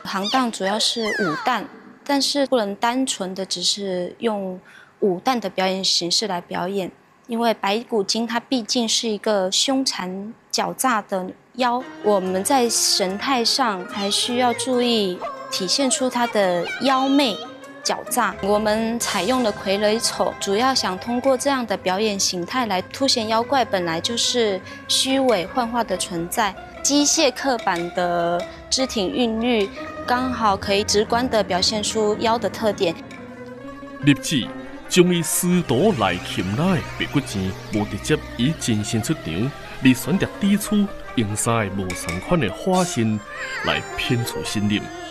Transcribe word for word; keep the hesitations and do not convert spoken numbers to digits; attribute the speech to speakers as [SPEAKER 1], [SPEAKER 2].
[SPEAKER 1] 行当主要是武旦，但是不能单纯的只是用武旦的表演形式来表演，因为白骨精它毕竟是一个凶残狡诈的妖，我们在神态上还需要注意体现出它的妖媚狡诈。我们采用了傀儡丑，主要想通过这样的表演形态来凸显妖怪本来就是虚伪幻化的存在，机械刻板的肢体韵律刚好可以直观地表现出妖的特点。
[SPEAKER 2] 立志将伊师徒来擒拿的白骨精，无直接以真身出场，而选择指出用三个无同款的化身来骗取信任。